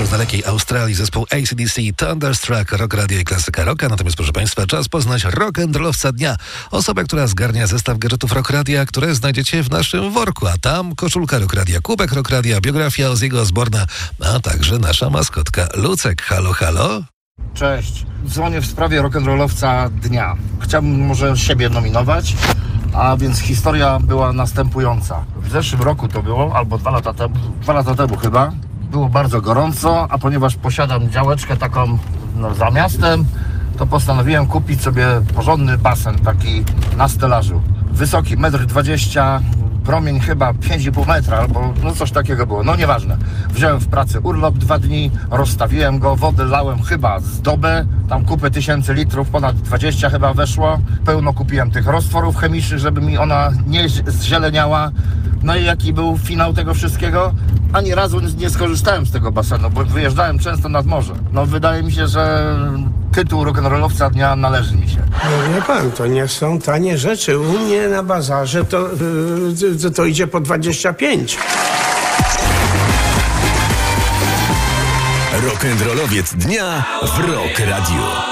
prosto z dalekiej Australii zespół AC/DC, Thunderstruck, Rock Radio i Klasyka Rocka. Natomiast, proszę Państwa, czas poznać rock'n'rollowca dnia. Osobę, która zgarnia zestaw gadżetów Rock Radia, które znajdziecie w naszym worku. A tam koszulka Rock Radia, kubek Rock Radia, biografia Ozzy'ego Osbourne'a, a także nasza maskotka Lucek. Halo, halo? Cześć. Dzwonię w sprawie rock'n'rollowca dnia. Chciałbym może siebie nominować, a więc historia była następująca. W zeszłym roku to było, albo 2 lata temu chyba. Było bardzo gorąco, a ponieważ posiadam działeczkę taką za miastem, to postanowiłem kupić sobie porządny basen taki na stelażu. Wysoki 1,20 m, promień chyba 5,5 metra, albo no coś takiego było, no nieważne. Wziąłem w pracy urlop 2 dni, rozstawiłem go, wodę lałem chyba z dobę, tam kupę tysięcy litrów, ponad 20 chyba weszło. Pełno kupiłem tych roztworów chemicznych, żeby mi ona nie zzieleniała. No i jaki był finał tego wszystkiego? Ani razu nie skorzystałem z tego basenu, bo wyjeżdżałem często nad morze. No wydaje mi się, że tytuł rock'n'rollowca dnia należy mi się. No wie pan, to nie są tanie rzeczy. U mnie na bazarze to idzie po 25. Rock'n'rollowiec dnia w Rock Radio.